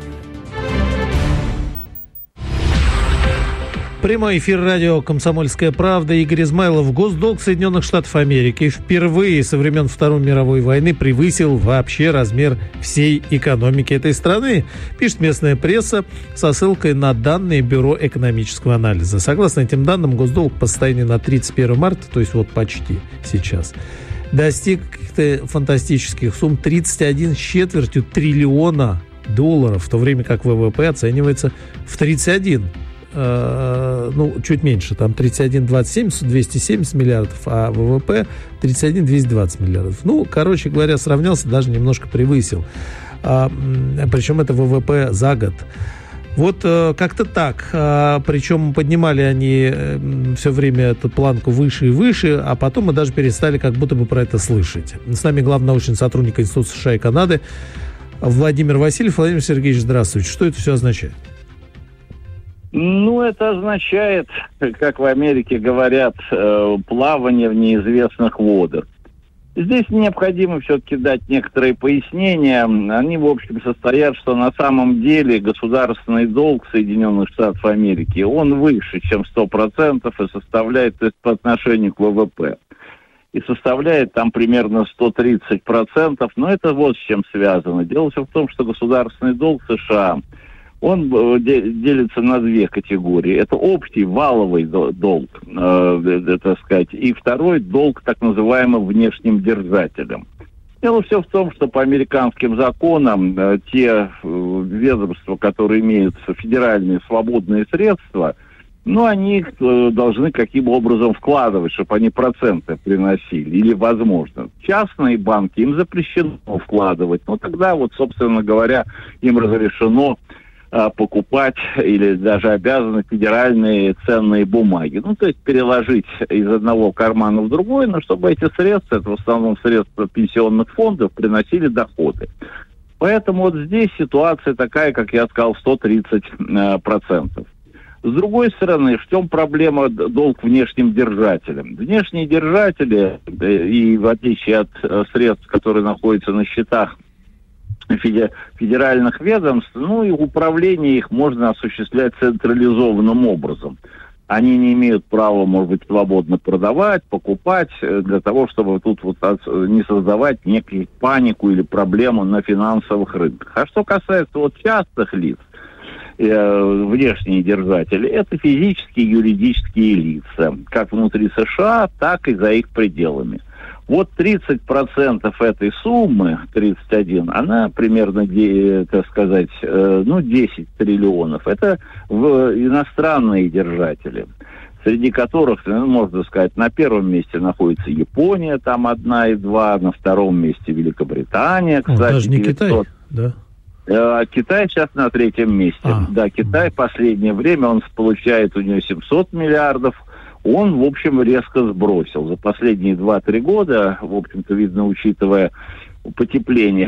Прямой эфир радио «Комсомольская правда». Игорь Измайлов. Госдолг Соединенных Штатов Америки впервые со времен Второй мировой войны превысил вообще размер всей экономики этой страны, пишет местная пресса со ссылкой на данные Бюро экономического анализа. Согласно этим данным, госдолг по состоянию на тридцать первое марта, то есть вот почти сейчас, достиг каких-то фантастических сумм тридцать один с четвертью триллиона долларов, в то время как ВВП оценивается в тридцать один. Ну, чуть меньше, там тридцать один двадцать семь, двести семьдесят миллиардов, а ВВП тридцать один двести двадцать миллиардов. Ну, короче говоря, сравнялся, даже немножко превысил. А, причем это ВВП за год. Вот как-то так. А, причем поднимали они все время эту планку выше и выше, а потом мы даже перестали как будто бы про это слышать. С нами главный научный сотрудник Института США и Канады Владимир Васильев. Владимир Сергеевич, здравствуйте. Что это все означает? Ну, это означает, как в Америке говорят, плавание в неизвестных водах. Здесь необходимо все-таки дать некоторые пояснения. Они, в общем, состоят, что на самом деле государственный долг Соединенных Штатов Америки, он выше, чем сто процентов и составляет, то есть по отношению к ВВП. И составляет там примерно сто тридцать процентов. Но это вот с чем связано. Дело все в том, что государственный долг США, он делится на две категории. Это общий валовый долг, э, так сказать, и второй долг так называемым внешним держателям. Дело все в том, что по американским законам э, те э, ведомства, которые имеют федеральные свободные средства, ну, они э, должны каким образом вкладывать, чтобы они проценты приносили, или, возможно, частные банки, им запрещено вкладывать. Ну, тогда вот, собственно говоря, им разрешено покупать или даже обязаны федеральные ценные бумаги. Ну, то есть переложить из одного кармана в другой, но чтобы эти средства, это в основном средства пенсионных фондов, приносили доходы. Поэтому вот здесь ситуация такая, как я сказал, сто тридцать процентов. С другой стороны, в чем проблема долг внешним держателям? Внешние держатели, и в отличие от средств, которые находятся на счетах федеральных ведомств, ну и управление их можно осуществлять централизованным образом. Они не имеют права, может быть, свободно продавать, покупать, для того, чтобы тут вот не создавать некую панику или проблему на финансовых рынках. А что касается вот частных лиц, э, внешние держатели, это физические и юридические лица, как внутри США, так и за их пределами. Вот тридцать процентов этой суммы, тридцать один, она примерно, так сказать, ну, десять триллионов. Это в иностранные держатели, среди которых, ну, можно сказать, на первом месте находится Япония, там одна и два, на втором месте Великобритания, кстати. О, даже не девятьсот. Китай, да? Китай сейчас на третьем месте. А. Да, Китай в последнее время, он получает у него семьсот миллиардов, он, в общем, резко сбросил. За последние два-три года, в общем-то, видно, учитывая потепление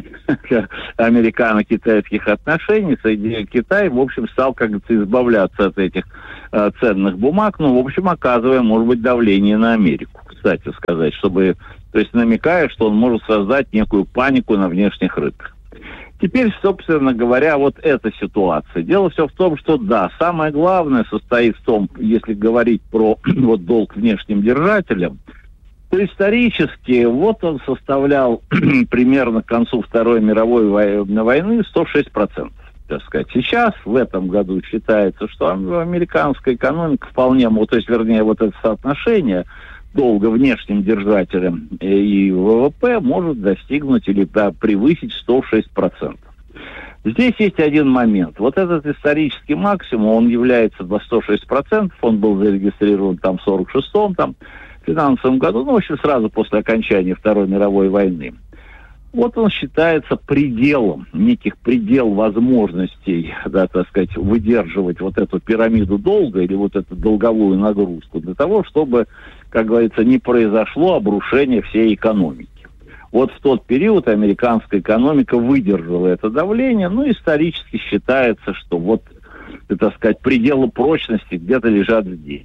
американо-китайских отношений, Китай, в общем, стал, как говорится, избавляться от этих э, ценных бумаг, ну, в общем, оказывая, может быть, давление на Америку, кстати сказать, чтобы, то есть намекая, что он может создать некую панику на внешних рынках. Теперь, собственно говоря, вот эта ситуация. Дело все в том, что да, самое главное состоит в том, если говорить про вот долг внешним держателям, то исторически вот он составлял примерно к концу Второй мировой войны сто шесть процентов. Так сказать. Сейчас, в этом году, считается, что американская экономика вполне, вот, то есть, вернее, вот это соотношение долга внешним держателям и ВВП может достигнуть или да, превысить сто шесть процентов. Здесь есть один момент. Вот этот исторический максимум, он является до сто шесть процентов, он был зарегистрирован там в сорок шестом там, финансовом году, ну, в общем, сразу после окончания Второй мировой войны. Вот он считается пределом, неких предел возможностей, да, так сказать, выдерживать вот эту пирамиду долга или вот эту долговую нагрузку для того, чтобы, как говорится, не произошло обрушение всей экономики. Вот в тот период американская экономика выдержала это давление, ну, исторически считается, что вот, так сказать, пределы прочности где-то лежат здесь.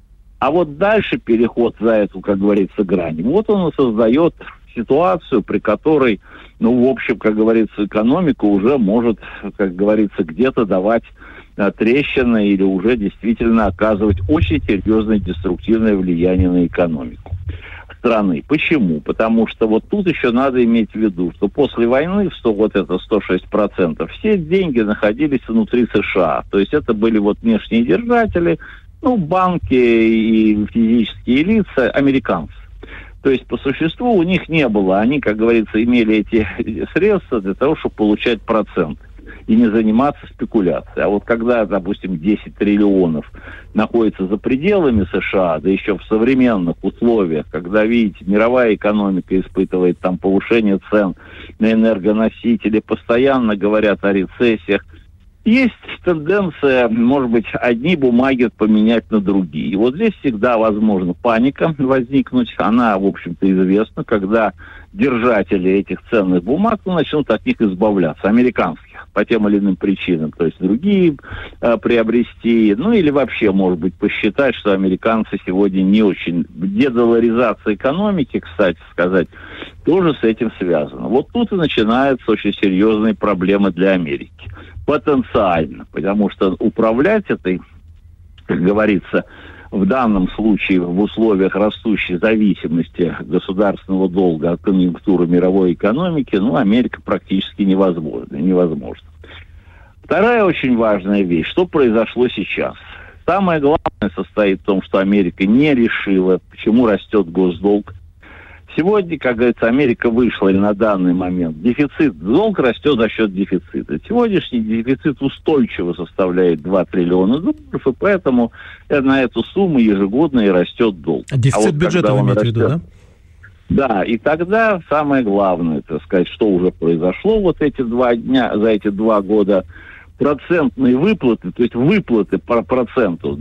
А вот дальше переход за эту, как говорится, грань, вот он и создает ситуацию, при которой, ну, в общем, как говорится, экономика уже может, как говорится, где-то давать а, трещины или уже действительно оказывать очень серьезное деструктивное влияние на экономику страны. Почему? Потому что вот тут еще надо иметь в виду, что после войны, что вот это сто шесть процентов, все деньги находились внутри США. То есть это были вот внешние держатели, ну, банки и физические лица, американцы. То есть, по существу, у них не было. Они, как говорится, имели эти средства для того, чтобы получать процент и не заниматься спекуляцией. А вот когда, допустим, десять триллионов находится за пределами США, да еще в современных условиях, когда, видите, мировая экономика испытывает там повышение цен на энергоносители, постоянно говорят о рецессиях, есть тенденция, может быть, одни бумаги поменять на другие. И вот здесь всегда возможна паника возникнуть. Она, в общем-то, известна, когда держатели этих ценных бумаг ну, начнут от них избавляться, американских, по тем или иным причинам. То есть другие э, приобрести, ну или вообще, может быть, посчитать, что американцы сегодня не очень... Дедоларизация экономики, кстати сказать, тоже с этим связана. Вот тут и начинаются очень серьезные проблемы для Америки. Потенциально, потому что управлять этой, как говорится, в данном случае в условиях растущей зависимости государственного долга от конъюнктуры мировой экономики, ну, Америка практически невозможно, невозможно. Вторая очень важная вещь, что произошло сейчас. Самое главное состоит в том, что Америка не решила, почему растет госдолг. Сегодня, как говорится, Америка вышла или на данный момент. Дефицит, долг растет за счет дефицита. Сегодняшний дефицит устойчиво составляет два триллиона долларов, и поэтому на эту сумму ежегодно и растет долг. А дефицит а вот бюджета вы имеете в виду, да? Да, и тогда самое главное, так сказать, что уже произошло вот эти два дня, за эти два года, процентные выплаты, то есть выплаты по проценту,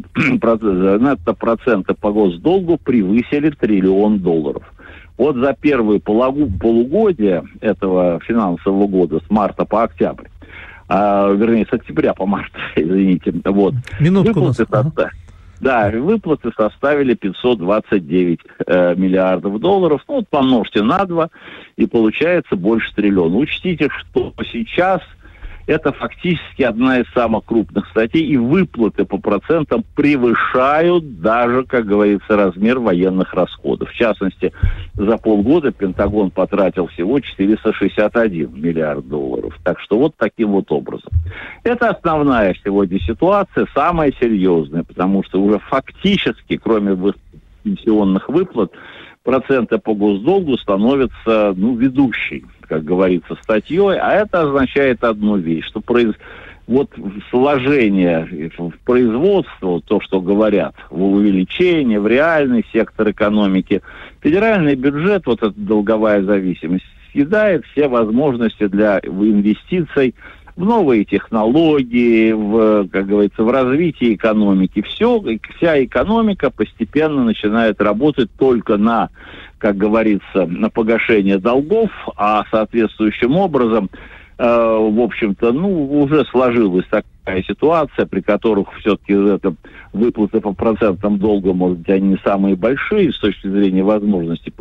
на проценты по госдолгу превысили триллион долларов. Вот за первые полугодия этого финансового года, с марта по октябрь, а, вернее, с октября по март, извините, вот, Минутку выплаты, нас... состав... да, выплаты составили пятьсот двадцать девять э, миллиардов долларов. Ну, вот помножьте на два, и получается больше триллиона. Учтите, что сейчас Это фактически одна из самых крупных статей, и выплаты по процентам превышают даже, как говорится, размер военных расходов. В частности, за полгода Пентагон потратил всего четыреста шестьдесят один миллиард долларов. Так что вот таким вот образом. Это основная сегодня ситуация, самая серьезная, потому что уже фактически, кроме пенсионных выплат, проценты по госдолгу становятся, ну, ведущей, как говорится, статьей, а это означает одну вещь, что произ... вот сложение в производство, то, что говорят, в увеличении, в реальный сектор экономики, федеральный бюджет, вот эта долговая зависимость, съедает все возможности для инвестиций в новые технологии, в, как говорится, в развитие экономики. Все, вся экономика постепенно начинает работать только на, как говорится, на погашение долгов, а соответствующим образом, э, в общем-то, ну, уже сложилась такая ситуация, при которых все-таки это выплаты по процентам долга, может быть, они не самые большие с точки зрения возможностей